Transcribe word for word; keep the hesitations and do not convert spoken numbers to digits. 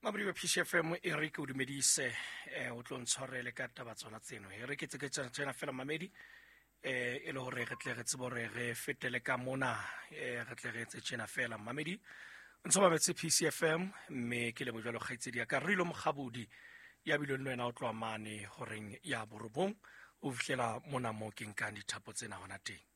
Mabri wa P C F M e re ke o dumedise eh o tlo ntshwarele ka taba tsona tseno e re ke tse ke tsena fela mamedi eh e le hore re tle re tsebore re fetele ka mona eh re tle re tse tsena fela mamedi ntse ba betse P C F M me ke le bojalo khaitsedi ya ka rilo mogabudi ya bile le wena o tloa mane horeng ya borobong o fihlela mona mo ke nkang dithapo tsena hona teng.